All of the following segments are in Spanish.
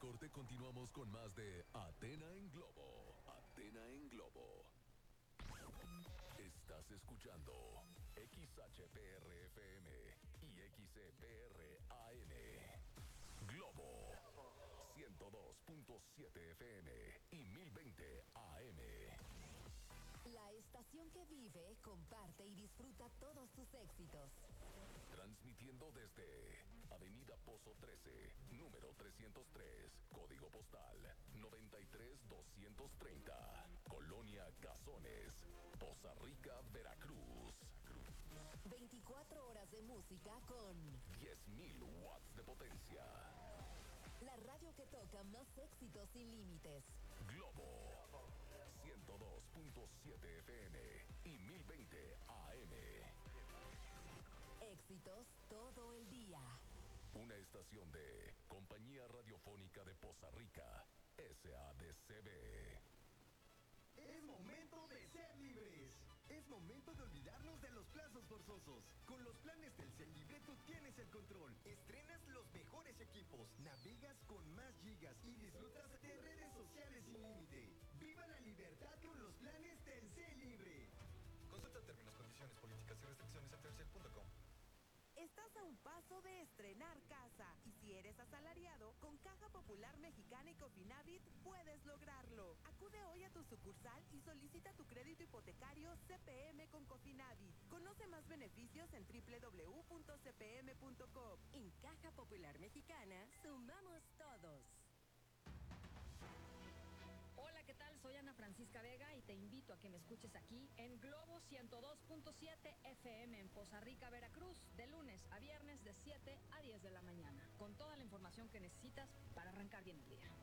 corte continuamos con más de Athena en Globo. Athena en Globo. Estás escuchando XHPR-FM y XCPR-AM. Globo 102.7 FM y 1020 AM. La estación que vive, comparte y disfruta todos tus éxitos. Transmitiendo desde Avenida Pozo 13, número 303, código postal 93230, Colonia Cazones, Poza Rica, Veracruz. 24 horas de música con 10.000 watts de potencia. La radio que toca más éxitos sin límites. Globo 102.7 FM y 1020 AM. Éxitos todo el día. Una estación de Compañía Radiofónica de Poza Rica, SADCB. Es momento de ser libres. Es momento de olvidarnos de los plazos forzosos. Con los planes Telcel Libre tú tienes el control. Estrenas los mejores equipos, navegas con más gigas y disfrutas de redes sociales sin límite. ¡Viva la libertad con los planes Telcel Libre! Consulta términos, condiciones, políticas y restricciones en telcel.com. Estás a un paso de estrenar casa y si eres asalariado, con Caja Popular Mexicana y Cofinavit puedes lograrlo. Acude hoy a tu sucursal y solicita tu crédito hipotecario CPM con Cofinavit. Conoce más beneficios en www.cpm.com. En Caja Popular Mexicana, sumamos todos. Hola, ¿qué tal? Soy Ana Francisca Vega y te invito a que me escuches aquí en Globo 102.7 FM en Poza Rica, Veracruz, de lunes a viernes de 7 a 10 de la mañana, con toda la información que necesitas para arrancar bien el día.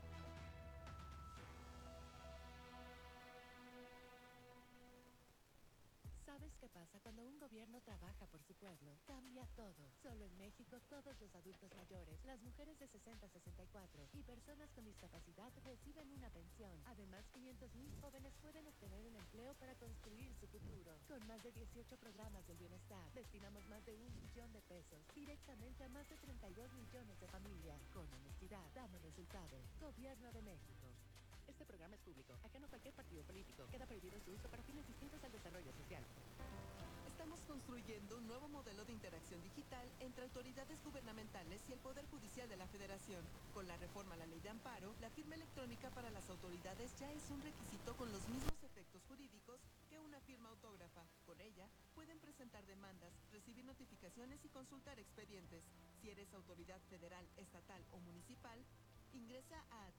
¿Sabes qué pasa cuando un gobierno trabaja por su pueblo? Cambia todo. Solo en México todos los adultos mayores, las mujeres de 60 a 64 y personas con discapacidad reciben una pensión. Además, 500,000 jóvenes pueden obtener un empleo para construir su futuro. Con más de 18 programas del bienestar, destinamos más de 1 billón de pesos directamente a más de 32 millones de familias. Con honestidad, damos resultados. Gobierno de México. Este programa es público, ajeno a cualquier partido político. Queda prohibido su uso para fines distintos al desarrollo social. Estamos construyendo un nuevo modelo de interacción digital entre autoridades gubernamentales y el Poder Judicial de la Federación. Con la reforma a la Ley de Amparo, la firma electrónica para las autoridades ya es un requisito con los mismos efectos jurídicos que una firma autógrafa. Con ella, pueden presentar demandas, recibir notificaciones y consultar expedientes. Si eres autoridad federal, estatal o municipal, ingresa a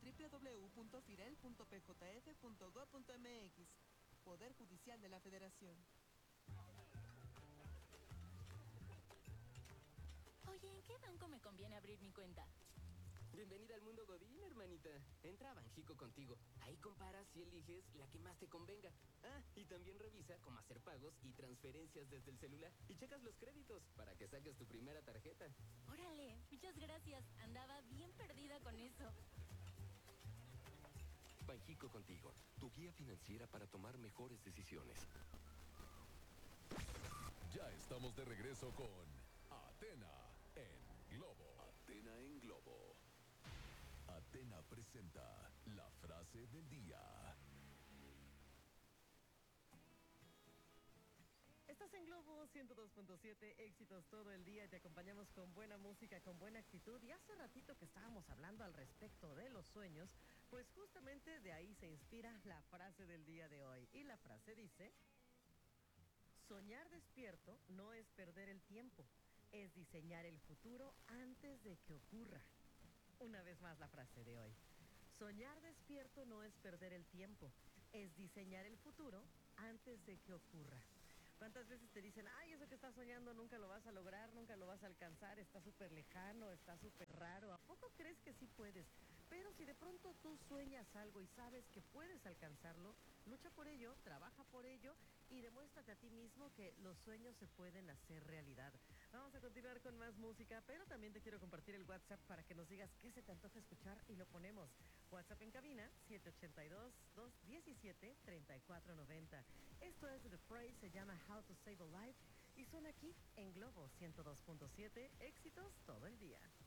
www.firel.pjf.gov.mx. Poder Judicial de la Federación. Oye, ¿en qué banco me conviene abrir mi cuenta? Bienvenida al mundo Godín, hermanita. Entra a Banxico Contigo. Ahí comparas y eliges la que más te convenga. Ah, y también revisa cómo hacer pagos y transferencias desde el celular. Y checas los créditos para que saques tu primera tarjeta. Órale, muchas gracias. Andaba bien perdida con eso. Banxico Contigo, tu guía financiera para tomar mejores decisiones. Ya estamos de regreso con Athena en Globo. Athena en Globo. Athena presenta la frase del día. Estás en Globo 102.7, éxitos todo el día y te acompañamos con buena música, con buena actitud. Y hace ratito que estábamos hablando al respecto de los sueños, pues justamente de ahí se inspira la frase del día de hoy. Y la frase dice: soñar despierto no es perder el tiempo, es diseñar el futuro antes de que ocurra. Una vez más la frase de hoy. Soñar despierto no es perder el tiempo, es diseñar el futuro antes de que ocurra. ¿Cuántas veces te dicen, ay, eso que estás soñando nunca lo vas a lograr, nunca lo vas a alcanzar, está súper lejano, está súper raro? ¿A poco crees que sí puedes? Pero si de pronto tú sueñas algo y sabes que puedes alcanzarlo, lucha por ello, trabaja por ello y demuéstrate a ti mismo que los sueños se pueden hacer realidad. Vamos a continuar con más música, pero también te quiero compartir el WhatsApp para que nos digas qué se te antoja escuchar y lo ponemos. WhatsApp en cabina, 782-217-3490. Esto es The Phrase, se llama How to Save a Life y suena aquí en Globo 102.7, éxitos todo el día.